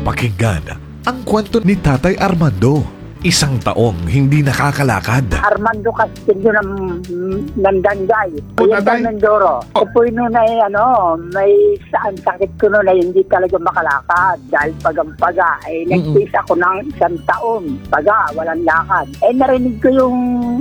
pakinggan ang kwento ni Tatay Armando. Isang taong hindi nakakalakad. Armando Castillo ng Dangay. O, Yan Tatay? ng Mindoro. Ako po noon ay may saan sakit ko noon ay hindi talaga makalakad. Dahil paga ay nagtiis ako ng 1 taon. Paga, walang lakad. Narinig ko yung